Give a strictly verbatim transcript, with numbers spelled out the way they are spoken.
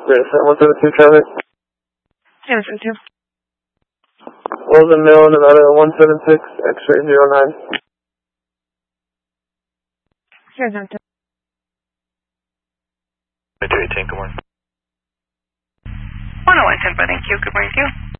Great, one seven two traffic. seven seven two. Wilson Mill, Nevada one seven six, X-ray zero nine. seven seven two. two eighteen, good morning. one oh one ten, thank you. Good morning to you.